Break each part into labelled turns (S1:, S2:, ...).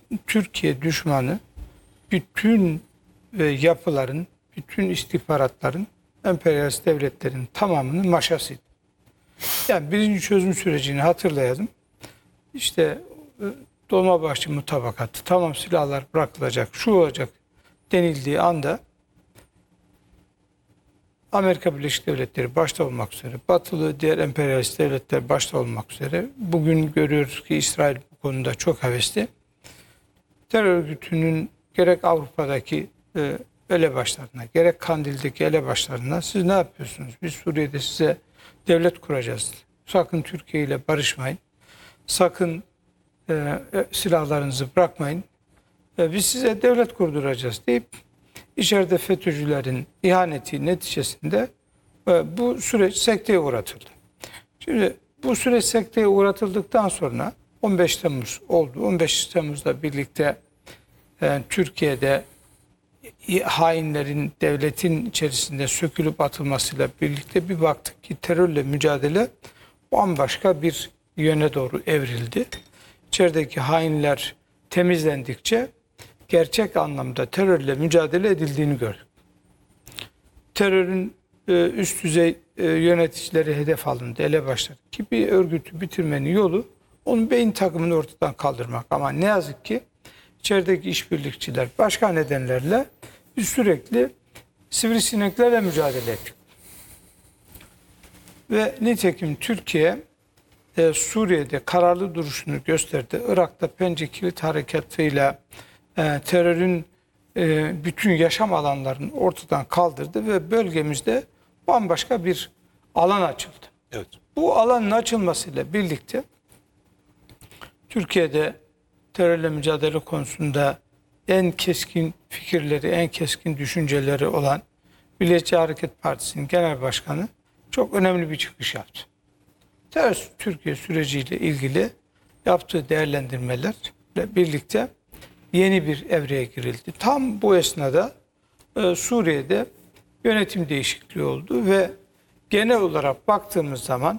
S1: Türkiye düşmanı bütün yapıların, bütün istihbaratların, emperyalist devletlerin tamamının maşasıydı. Yani birinci çözüm sürecini hatırlayalım. İşte Dolmabahçe mutabakatı, tamam silahlar bırakılacak, şu olacak denildiği anda Amerika Birleşik Devletleri başta olmak üzere, batılı diğer emperyalist devletler başta olmak üzere, bugün görüyoruz ki İsrail bu konuda çok hevesli. Terör örgütünün gerek Avrupa'daki elebaşlarına, gerek Kandil'deki elebaşlarına siz ne yapıyorsunuz? Biz Suriye'de size devlet kuracağız. Sakın Türkiye ile barışmayın. Sakın silahlarınızı bırakmayın. Biz size devlet kurduracağız deyip içeride FETÖ'cülerin ihaneti neticesinde bu süreç sekteye uğratıldı. Şimdi bu süreç sekteye uğratıldıktan sonra 15 Temmuz oldu. 15 Temmuz'la birlikte Türkiye'de hainlerin devletin içerisinde sökülüp atılmasıyla birlikte bir baktık ki terörle mücadele bambaşka bir yöne doğru evrildi. İçerideki hainler temizlendikçe gerçek anlamda terörle mücadele edildiğini gördük. Terörün üst düzey yöneticileri hedef alındı, elebaşları ki bir örgütü bitirmenin yolu onun beyin takımını ortadan kaldırmak. Ama ne yazık ki içerideki işbirlikçiler başka nedenlerle biz sürekli sivrisineklerle mücadele ettik. Ve nitekim Türkiye Suriye'de kararlı duruşunu gösterdi. Irak'ta Pençe Kilit Harekatı'yla terörün bütün yaşam alanlarını ortadan kaldırdı ve bölgemizde bambaşka bir alan açıldı.
S2: Evet.
S1: Bu alanın açılmasıyla birlikte Türkiye'de terörle mücadele konusunda en keskin fikirleri, en keskin düşünceleri olan Milliyetçi Hareket Partisi'nin genel başkanı çok önemli bir çıkış yaptı. Türkiye süreciyle ilgili yaptığı değerlendirmelerle birlikte yeni bir evreye girildi. Tam bu esnada Suriye'de yönetim değişikliği oldu ve genel olarak baktığımız zaman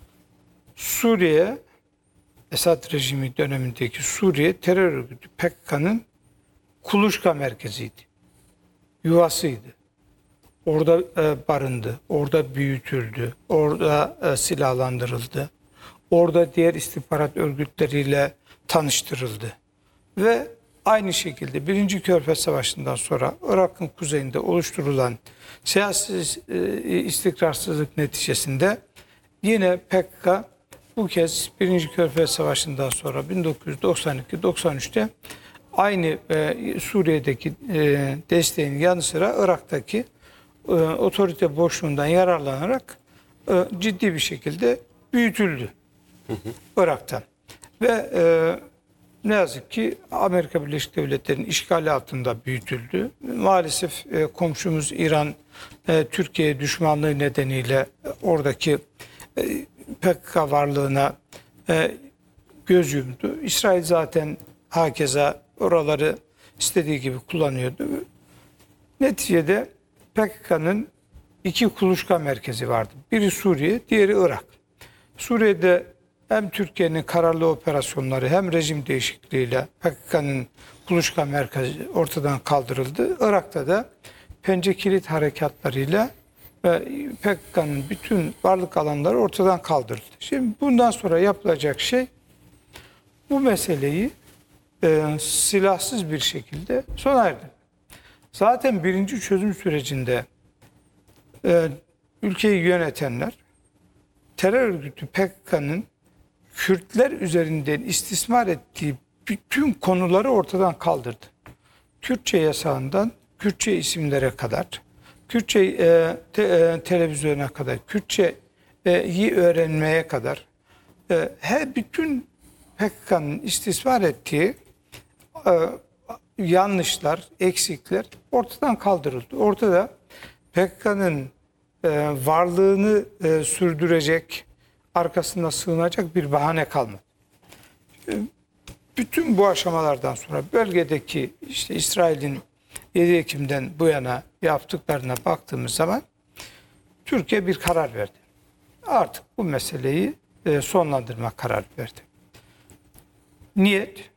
S1: Suriye, Esad rejimi dönemindeki Suriye terör örgütü PKK'nın kuluçka merkeziydi, yuvasıydı. Orada barındı, orada büyütüldü, orada silahlandırıldı, orada diğer istihbarat örgütleriyle tanıştırıldı. Ve aynı şekilde 1. Körfez Savaşı'ndan sonra Irak'ın kuzeyinde oluşturulan siyasi istikrarsızlık neticesinde yine PKK bu kez 1. Körfez Savaşı'ndan sonra 1992-93'te aynı Suriye'deki desteğin yanı sıra Irak'taki otorite boşluğundan yararlanarak ciddi bir şekilde büyütüldü Irak'tan. Ve ne yazık ki Amerika Birleşik Devletleri'nin işgali altında büyütüldü. Maalesef komşumuz İran Türkiye düşmanlığı nedeniyle oradaki PKK varlığına göz yumdu. İsrail zaten hakeza oraları istediği gibi kullanıyordu. Neticede PKK'nın iki kuluçka merkezi vardı. Biri Suriye, diğeri Irak. Suriye'de hem Türkiye'nin kararlı operasyonları hem rejim değişikliğiyle PKK'nın kuluçka merkezi ortadan kaldırıldı. Irak'ta da Pençe Kilit harekatlarıyla PKK'nın bütün varlık alanları ortadan kaldırıldı. Şimdi bundan sonra yapılacak şey bu meseleyi silahsız bir şekilde sona erdirmek. Zaten birinci çözüm sürecinde ülkeyi yönetenler terör örgütü PKK'nın Kürtler üzerinden istismar ettiği bütün konuları ortadan kaldırdı. Kürtçe yasağından Kürtçe isimlere kadar, Kürtçe televizyona kadar, Kürtçeyi öğrenmeye kadar bütün PKK'nın istismar ettiği yanlışlar, eksikler ortadan kaldırıldı. Ortada PKK'nın varlığını sürdürecek, arkasında sığınacak bir bahane kalmadı. Bütün bu aşamalardan sonra bölgedeki işte İsrail'in 7 Ekim'den bu yana yaptıklarına baktığımız zaman Türkiye bir karar verdi. Artık bu meseleyi sonlandırma kararı verdi. Niyet